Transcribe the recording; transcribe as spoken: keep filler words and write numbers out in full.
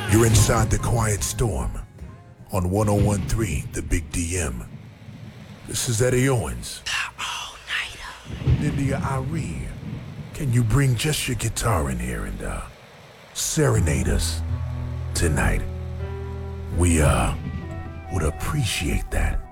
You're inside the Quiet Storm on one oh one point three The Big D M. This is Eddie Owens. India Ari, can you bring just your guitar in here and uh, serenade us tonight? We uh would appreciate that.